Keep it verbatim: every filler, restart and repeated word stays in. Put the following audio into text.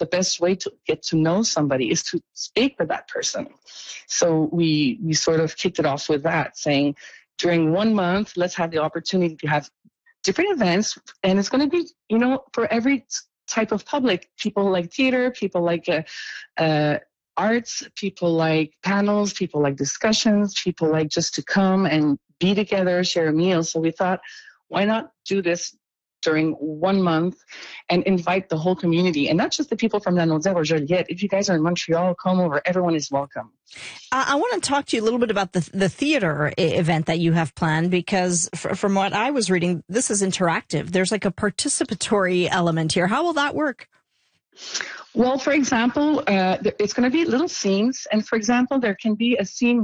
the best way to get to know somebody is to speak with that person. So we we sort of kicked it off with that, saying during one month, let's have the opportunity to have different events, and it's going to be, you know, for every type of public. People like theater, people like uh, uh, arts, people like panels, people like discussions, people like just to come and be together, share a meal. So we thought, why not do this during one month and invite the whole community, and not just the people from La Naudière or Joliette. If you guys are in Montreal, come over. Everyone is welcome. Uh, I want to talk to you a little bit about the the theater I- event that you have planned, because f- from what I was reading, this is interactive. There's like a participatory element here. How will that work? Well, for example, uh, it's going to be little scenes, and for example, there can be a scene